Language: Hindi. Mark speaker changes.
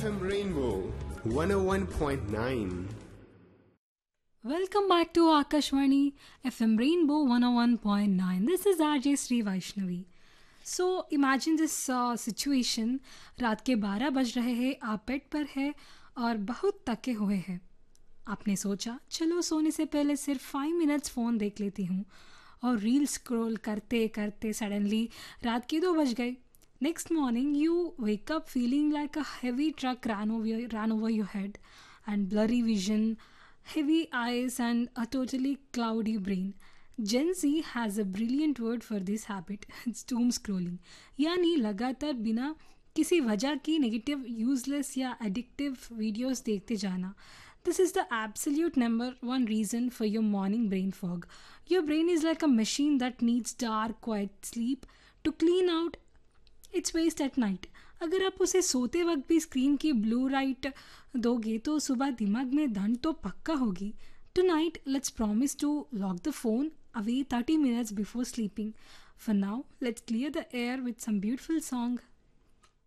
Speaker 1: FM Rainbow 101.9.
Speaker 2: Welcome back to Akashvani FM Rainbow 101.9. This is RJ Sri Vaishnavi. So imagine this situation. रात के 12 बज रहे हैं, आप बेड पर है और बहुत थके हुए हैं. आपने सोचा चलो सोने से पहले सिर्फ 5 मिनट्स फ़ोन देख लेती हूँ और रील स्क्रॉल करते करते सडनली रात के 2 बज गए. Next morning you wake up feeling like a heavy truck ran over your head and blurry vision, heavy eyes and a totally cloudy brain. Gen Z has a brilliant word for this habit. It's doom scrolling. यानी लगातार बिना किसी वजह की नेगेटिव यूजलेस या एडिक्टिव वीडियोस देखते जाना. This is the absolute number one reason for your morning brain fog. Your brain is like a machine that needs dark, quiet sleep to clean out its waste at night. अगर आप उसे सोते वक्त भी स्क्रीन की ब्लू लाइट दोगे तो सुबह दिमाग में धन तो पक्का होगी. Tonight, let's promise to lock the phone away 30 minutes before sleeping. For now, let's clear the air with some beautiful song.